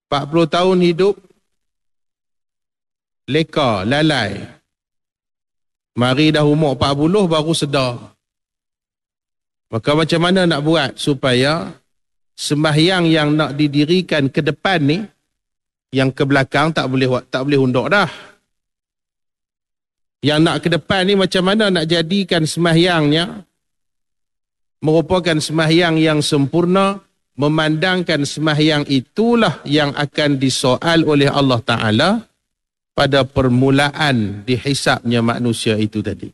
40 tahun hidup, leka, lalai. Mari dah umur 40 baru sedar. Maka macam mana nak buat supaya sembahyang yang nak didirikan ke depan ni, yang ke belakang tak boleh undur dah. Yang nak ke depan ni macam mana nak jadikan sembahyangnya merupakan sembahyang yang sempurna, memandangkan sembahyang itulah yang akan disoal oleh Allah Ta'ala pada permulaan dihisapnya manusia itu tadi.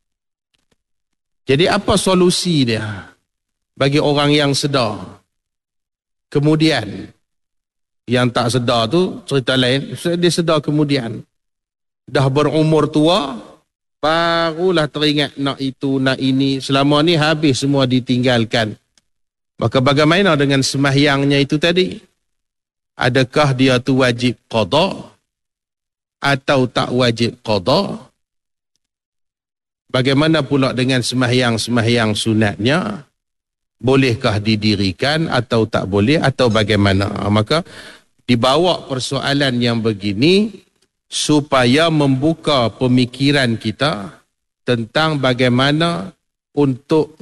Jadi apa solusi dia bagi orang yang sedar? Kemudian, yang tak sedar tu cerita lain, dia sedar kemudian. Dah berumur tua, barulah teringat nak itu, nak ini. Selama ni habis semua ditinggalkan. Maka bagaimana dengan sembahyangnya itu tadi? Adakah dia tu wajib qada atau tak wajib qada? Bagaimana pula dengan sembahyang-sembahyang sunatnya? Bolehkah didirikan atau tak boleh atau bagaimana? Maka dibawa persoalan yang begini supaya membuka pemikiran kita tentang bagaimana untuk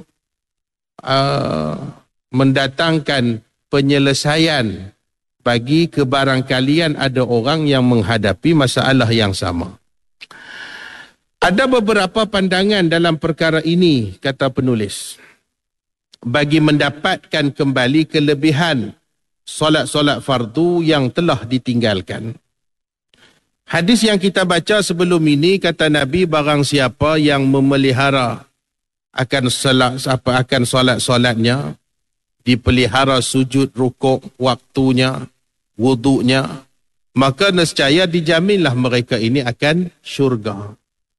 mendatangkan penyelesaian bagi kebarangkalian ada orang yang menghadapi masalah yang sama. Ada beberapa pandangan dalam perkara ini, kata penulis, bagi mendapatkan kembali kelebihan solat-solat fardu yang telah ditinggalkan. Hadis yang kita baca sebelum ini, kata Nabi, barang siapa yang memelihara akan solat-solatnya, dipelihara sujud rukuk waktunya, wuduknya, maka nescaya dijaminlah mereka ini akan syurga.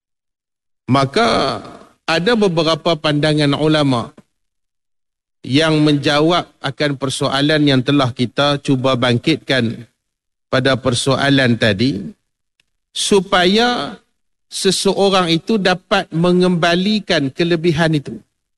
Maka ada beberapa pandangan ulama yang menjawab akan persoalan yang telah kita cuba bangkitkan pada persoalan tadi, supaya seseorang itu dapat mengembalikan kelebihan itu.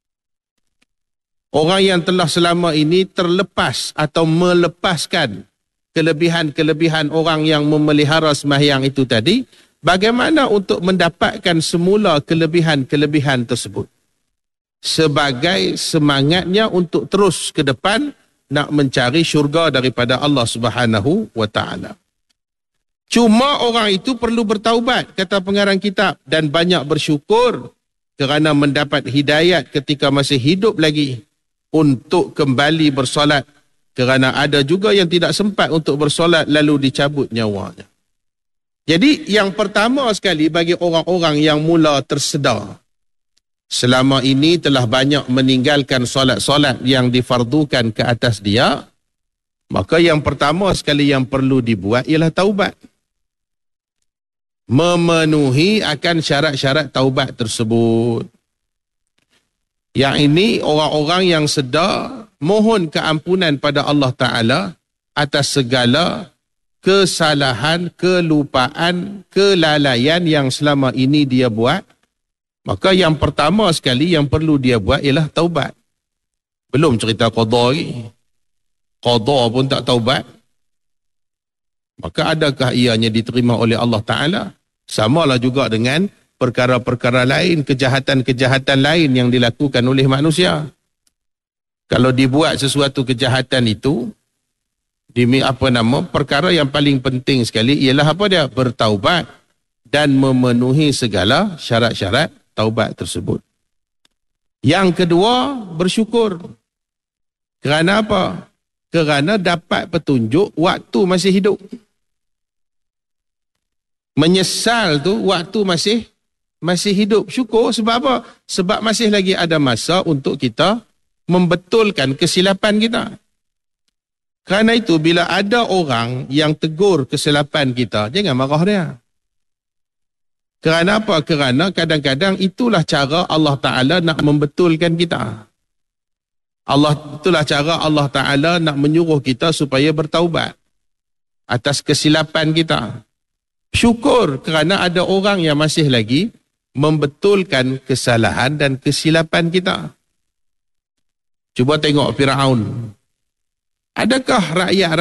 Orang yang telah selama ini terlepas atau melepaskan kelebihan-kelebihan orang yang memelihara sembahyang itu tadi, bagaimana untuk mendapatkan semula kelebihan-kelebihan tersebut? Sebagai semangatnya untuk terus ke depan nak mencari syurga daripada Allah Subhanahu wa Ta'ala. Cuma orang itu perlu bertaubat, kata pengarang kitab, dan banyak bersyukur kerana mendapat hidayat ketika masih hidup lagi untuk kembali bersolat, kerana ada juga yang tidak sempat untuk bersolat lalu dicabut nyawanya. Jadi yang pertama sekali bagi orang-orang yang mula tersedar, selama ini telah banyak meninggalkan solat-solat yang difardukan ke atas dia, maka yang pertama sekali yang perlu dibuat ialah taubat. Memenuhi akan syarat-syarat taubat tersebut. Yang ini orang-orang yang sedar mohon keampunan pada Allah Ta'ala atas segala kesalahan, kelupaan, kelalaian yang selama ini dia buat. Maka yang pertama sekali yang perlu dia buat ialah taubat. Belum cerita qada lagi. Qada pun tak taubat. Maka adakah ianya diterima oleh Allah Ta'ala? Samalah juga dengan perkara-perkara lain, kejahatan-kejahatan lain yang dilakukan oleh manusia. Kalau dibuat sesuatu kejahatan itu, perkara yang paling penting sekali ialah apa dia? Bertaubat dan memenuhi segala syarat-syarat taubat tersebut. Yang kedua, bersyukur. Kerana apa? Kerana dapat petunjuk waktu masih hidup. Menyesal tu waktu masih hidup. Syukur sebab apa? Sebab masih lagi ada masa untuk kita membetulkan kesilapan kita. Kerana itu bila ada orang yang tegur kesilapan kita, jangan marah dia. Kerana apa? Kerana kadang-kadang itulah cara Allah Ta'ala nak membetulkan kita. Itulah cara Allah Ta'ala nak menyuruh kita supaya bertaubat atas kesilapan kita. Syukur kerana ada orang yang masih lagi membetulkan kesalahan dan kesilapan kita. Cuba tengok Firaun. Adakah rakyat